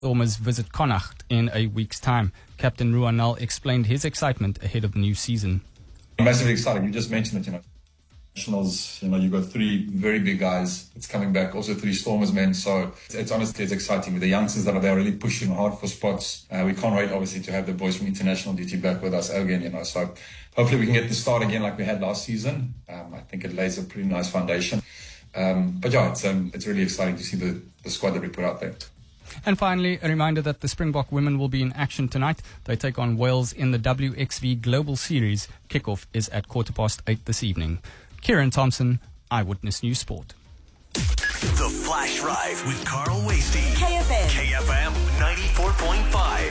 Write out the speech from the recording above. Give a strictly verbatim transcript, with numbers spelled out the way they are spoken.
Stormers visit Connacht in a week's time. Captain Ruanel explained his excitement ahead of the new season. Massively exciting. You just mentioned it, you know. Nationals, you know, you've got three very big guys. It's coming back, also three Stormers men. So it's, it's honestly, it's exciting with the youngsters that are there really pushing hard for spots. Uh, we can't wait, obviously, to have the boys from international duty back with us again, you know. So hopefully we can get the start again like we had last season. Um, I think it lays a pretty nice foundation. Um, but yeah, it's, um, it's really exciting to see the, the squad that we put out there. And finally, a reminder that the Springbok women will be in action tonight. They take on Wales in the W X V Global Series. Kickoff is at quarter past eight this evening. Kieran Thompson, Eyewitness News Sport. The Flash Drive with Carl Wastie. K F M. K F M ninety-four point five.